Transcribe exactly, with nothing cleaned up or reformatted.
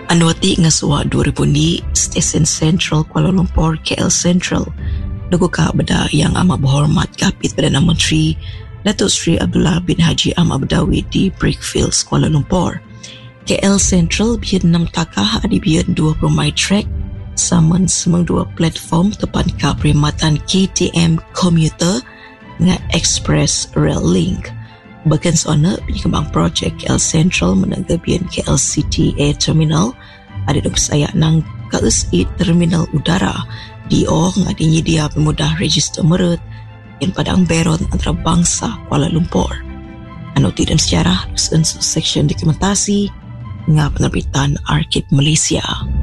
Anwati nga suwa dua ribu ni Stesen Central Kuala Lumpur K L Central dugo ka beda yang amat berhormat kapit Perdana Menteri Datuk Seri Abdullah bin Haji Ahmad Badawi di Brickfields Kuala Lumpur. K L Central biar enam takah ada biar dua perumai track saman semang dua platform tepan ka perkhidmatan K T M Commuter dengan Express Rail Link. Bahkan sana penyekembang projek K L Central menanggapian K L City Air Terminal ada dua saya nang K S I Terminal Udara di orang ada nyedia pemudah register merut yang padang beron antarabangsa Kuala Lumpur. Anoti dan sejarah unsur seksyen dokumentasi dengan penerbitan Arkib Malaysia.